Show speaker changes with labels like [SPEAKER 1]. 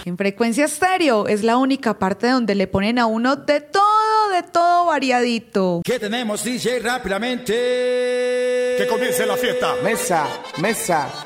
[SPEAKER 1] En Frecuencia Estéreo es la única parte donde le ponen a uno de todo variadito.
[SPEAKER 2] ¿Qué tenemos, DJ? Rápidamente.
[SPEAKER 3] Que comience la fiesta.
[SPEAKER 4] Mesa,